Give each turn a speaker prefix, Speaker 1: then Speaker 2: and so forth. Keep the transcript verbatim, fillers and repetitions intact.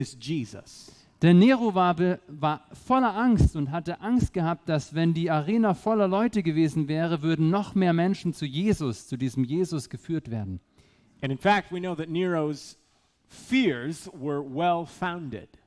Speaker 1: is Jesus.
Speaker 2: Denn Nero war, be, war voller Angst und hatte Angst gehabt, dass wenn die Arena voller Leute gewesen wäre, würden noch mehr Menschen zu Jesus, zu diesem Jesus geführt werden.
Speaker 1: And in fact, we know that Nero's fears were well founded.